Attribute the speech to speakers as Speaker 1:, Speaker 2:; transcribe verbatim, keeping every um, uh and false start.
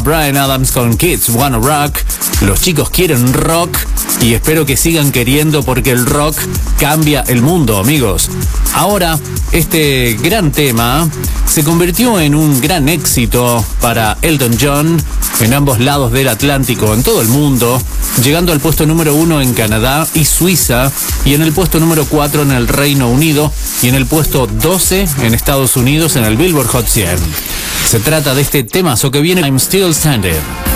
Speaker 1: Bryan Adams con Kids Wanna Rock. Los chicos quieren rock y espero que sigan queriendo porque el rock cambia el mundo, amigos. Ahora, este gran tema se convirtió en un gran éxito para Elton John en ambos lados del Atlántico, en todo el mundo, llegando al puesto número uno en Canadá y Suiza, y en el puesto número cuatro en el Reino Unido, y en el puesto doce en Estados Unidos en el Billboard Hot cien. Se trata de este temazo que viene, I'm Still Standing.